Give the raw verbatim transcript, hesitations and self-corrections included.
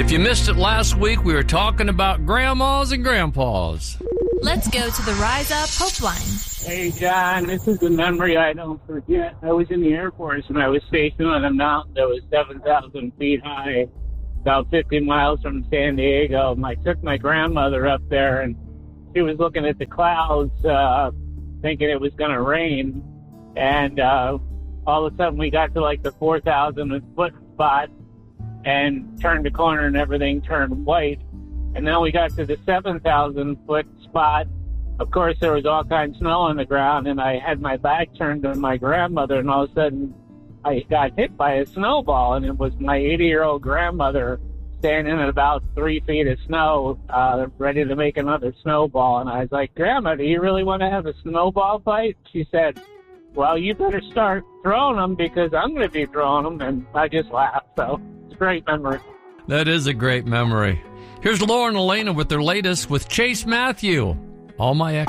If you missed it last week, we were talking about grandmas and grandpas. Let's go to the Rise Up Hope Line. Hey, John, this is a memory I don't forget. I was in the Air Force, and I was stationed on a mountain that was seven thousand feet high, about fifty miles from San Diego. I took my grandmother up there, and she was looking at the clouds, uh, thinking it was going to rain. And uh, all of a sudden, we got to like the four thousand foot spot and turned the corner, and everything turned white. And then we got to the seven thousand foot spot. Of course, there was all kinds of snow on the ground, and I had my back turned to my grandmother, and all of a sudden, I got hit by a snowball, and it was my eighty-year-old grandmother standing in about three feet of snow, uh, ready to make another snowball. And I was like, Grandma, do you really want to have a snowball fight? She said, well, you better start throwing them because I'm going to be throwing them. And I just laughed. So it's a great memory. That is a great memory. Here's Laura and Elena with their latest with Chase Matthew. All My Ex.